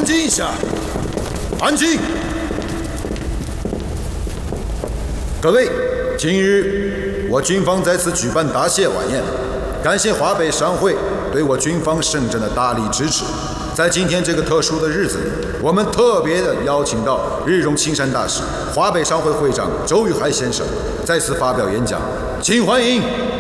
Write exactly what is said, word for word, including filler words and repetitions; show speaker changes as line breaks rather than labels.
安静一下，安静！各位，今日我军方在此举办答谢晚宴，感谢华北商会对我军方盛政的大力支持。在今天这个特殊的日子里，我们特别的邀请到日荣青山大使、华北商会会长周玉海先生在此发表演讲，请欢迎